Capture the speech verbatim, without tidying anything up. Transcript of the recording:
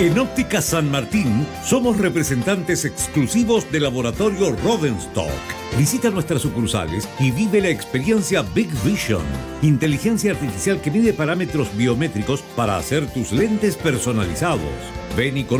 En Óptica San Martín somos representantes exclusivos de Laboratorio Rodenstock. Visita nuestras sucursales y vive la experiencia Big Vision, inteligencia artificial que mide parámetros biométricos para hacer tus lentes personalizados. Ven y